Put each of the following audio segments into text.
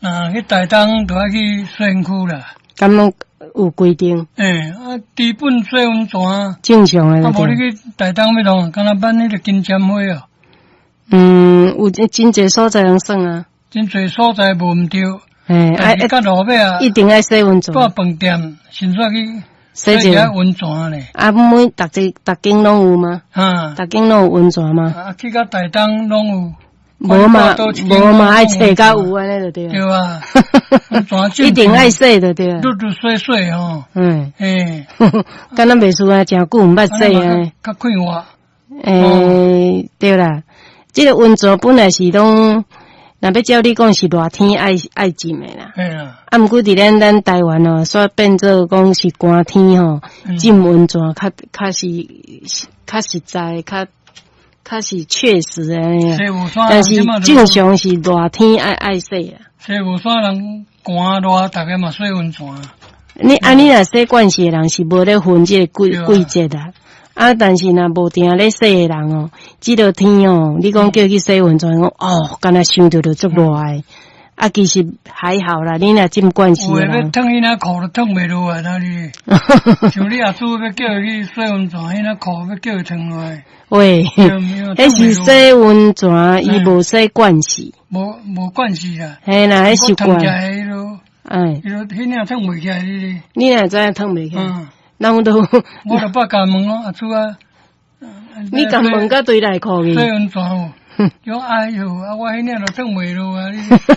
去台东就要去水源区啦。 敢有规定？ 基本水温泉正常诶。 无你去台东要弄，敢若办迄个金针花哦。 有真侪所在通算啊。真侪所在无毋对。甲路尾啊， 一定爱洗温泉。 住饭店，先煞去洗一下温泉咧。 逐间拢有吗？逐间拢有温泉吗？ 去到台东拢有。 无嘛，爱找甲有安尼就对。 对啊， 一定爱洗就对。 愈洗吼。 敢若袂输啊，诚久毋捌洗啊。 较快活。 对啦，这个温泉本来是拢。若要照你讲是热天爱浸诶啦，毋过伫咱台湾哦，煞变做讲是寒天吼，浸温泉较实在，较是确实诶。但是正常是热天爱洗啊。 西湖山人寒热，大家嘛洗温泉。 你若洗惯势诶人是无咧分这个季节啊。但是若无定咧洗诶人哦，这落天哦，你讲叫去洗温泉，讲敢若想着就足热诶。其实还好啦，你若浸惯势啦。有诶要烫伊那裤都烫袂落来，哪里？像你阿叔要叫伊去洗温泉，伊那裤要叫伊烫落来。 喂，迄是洗温泉，伊无洗惯势。 无惯势啦。 嘿啦，迄习惯。 迄领烫袂起来你若知影烫袂起来。我就捌甲问咯，阿叔啊， 你甲问甲对内裤去？ 洗温泉哦，讲哎哟，我迄领都烫袂落啊！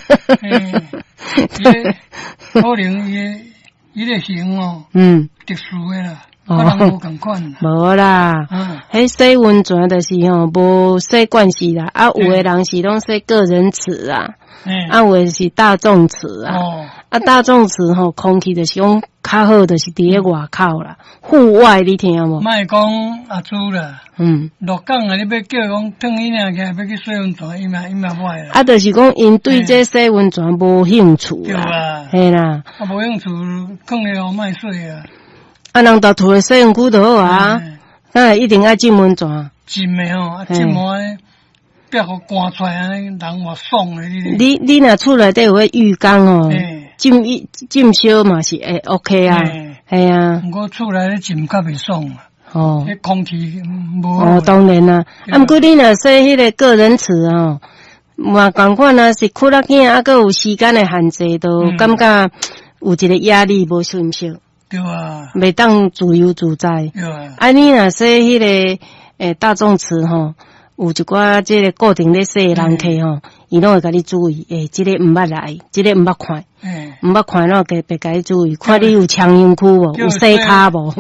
可能伊个型哦，特殊诶啦，可能无共款啦。 无啦，迄洗温泉就是吼，无洗惯势啦，有诶人是拢洗个人池啊，有诶是大众池啊。大众池吼，空气就是讲较好，就是伫咧外口啦，户外你听无？ 莫讲阿叔啦，落港啊，你要叫讲烫伊领起来要去洗温泉，伊嘛歹啦。 就是讲因对这洗温泉无兴趣啦， 嘿啦。 无兴趣，放了后莫洗啊。 人到厝诶洗温区就好啊，一定爱浸温泉。 浸诶吼，浸完。别互寒出来安尼，人话爽诶！ 你若厝内底有迄浴缸哦，浸烧嘛是会 OK 啊，系啊。 毋过厝内咧浸较袂爽啊。迄空气无。 当然啦。毋过你若洗迄个个人池哦，嘛共款啊，是窟仔囝个有时间诶限制，都感觉有一个压力，无顺适。 对啊。袂当自由自在。 对啊。 你若洗迄个大众池吼。有一寡这个固定咧洗诶人客吼，伊拢会甲你注意，这个毋捌来，这个毋捌看，毋捌看，拢特别甲你注意，看你有枪秧区无，有洗骹无。